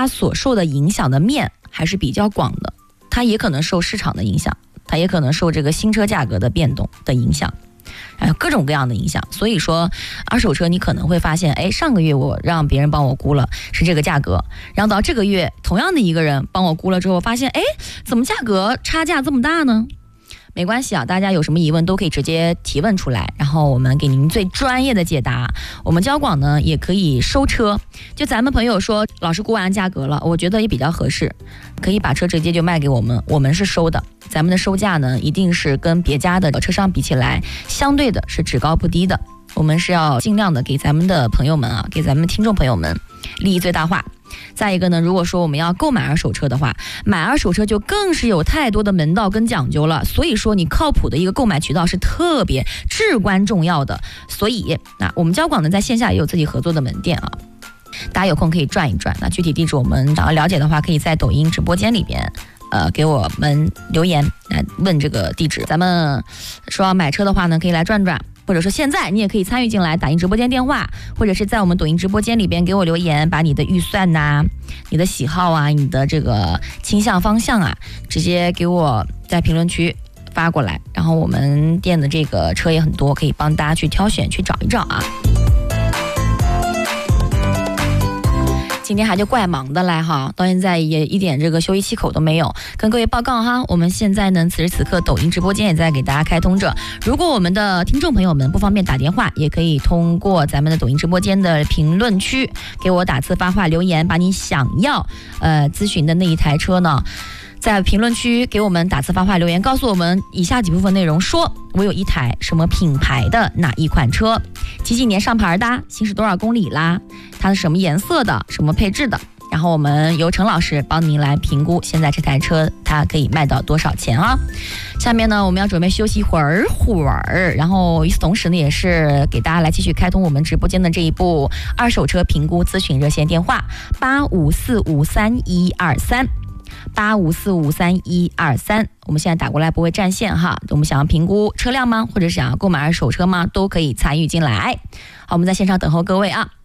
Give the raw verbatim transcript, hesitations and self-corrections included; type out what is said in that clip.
它所受的影响的面还是比较广的，它也可能受市场的影响，它也可能受这个新车价格的变动的影响，还有各种各样的影响。所以说二手车你可能会发现，哎，上个月我让别人帮我估了是这个价格，然后到这个月同样的一个人帮我估了之后，发现哎，怎么价格差价这么大呢？没关系啊，大家有什么疑问都可以直接提问出来，然后我们给您最专业的解答。我们交广呢也可以收车，就咱们朋友说老师估完价格了，我觉得也比较合适，可以把车直接就卖给我们，我们是收的。咱们的收价呢一定是跟别家的车商比起来相对的是只高不低的，我们是要尽量的给咱们的朋友们啊，给咱们听众朋友们利益最大化。再一个呢，如果说我们要购买二手车的话，买二手车就更是有太多的门道跟讲究了，所以说你靠谱的一个购买渠道是特别至关重要的。所以那我们交广呢在线下也有自己合作的门店啊，大家有空可以转一转。那具体地址我们想要了解的话，可以在抖音直播间里边呃，给我们留言来问这个地址。咱们说要买车的话呢，可以来转转，或者说现在你也可以参与进来，打进直播间电话，或者是在我们抖音直播间里边给我留言，把你的预算呐、啊、你的喜好啊、你的这个倾向方向啊，直接给我在评论区发过来。然后我们店的这个车也很多，可以帮大家去挑选去找一找啊。今天还就怪忙的来哈，到现在也一点这个休息气口都没有。跟各位报告哈，我们现在呢，此时此刻抖音直播间也在给大家开通着。如果我们的听众朋友们不方便打电话，也可以通过咱们的抖音直播间的评论区给我打字发话留言，把你想要呃咨询的那一台车呢，在评论区给我们打字发话留言，告诉我们以下几部分内容：说我有一台什么品牌的哪一款车，几几年上牌的，行驶多少公里啦，它是什么颜色的，什么配置的，然后我们由陈老师帮您来评估现在这台车它可以卖到多少钱啊。下面呢我们要准备休息一会儿会儿，然后与此同时呢也是给大家来继续开通我们直播间的这一部二手车评估咨询热线电话八五四五三一二三八五四五三一二三，我们现在打过来不会占线哈。我们想要评估车辆吗，或者想要购买二手车吗，都可以参与进来。好，我们在现场等候各位啊。